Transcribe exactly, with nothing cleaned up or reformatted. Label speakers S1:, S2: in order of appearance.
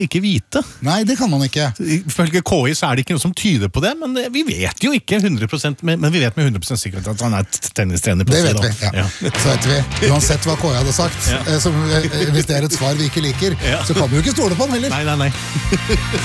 S1: ikke vite.
S2: Nei, det kan man ikke.
S1: Ifølge K I så er det ikke noe som tyder på det, men vi vet jo ikke hundre prosent, men vi vet med hundre prosent sikkerhet at han er tennistrener på
S2: Det
S1: sted.
S2: vet vi, ja.
S1: Ja.
S2: Så vet vi, uansett hva K I hadde sagt,
S1: Ja.
S2: eh, som, eh, hvis det er et svar vi ikke liker,
S1: Ja.
S2: så kan vi jo ikke stole på den heller.
S1: Nei, nei, nei.